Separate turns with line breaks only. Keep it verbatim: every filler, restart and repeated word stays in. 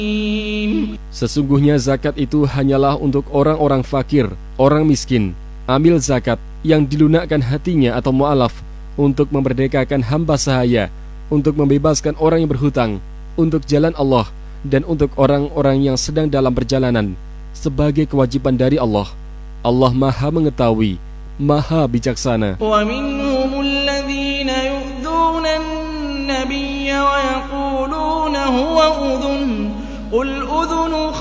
Sesungguhnya zakat itu hanyalah untuk orang-orang fakir, orang miskin. Ambil zakat yang dilunakkan hatinya atau mu'alaf untuk memerdekakan hamba sahaya, untuk membebaskan orang yang berhutang, untuk jalan Allah, dan untuk orang-orang yang sedang dalam perjalanan, sebagai kewajiban dari Allah. Allah Maha mengetahui, Maha bijaksana.
وَمِنْهُمُ الَّذِينَ يُؤْذُونَ النَّبِيَّ وَيَقُولُونَ هُوَ أُذُنٌ قُلْ أُذُنُ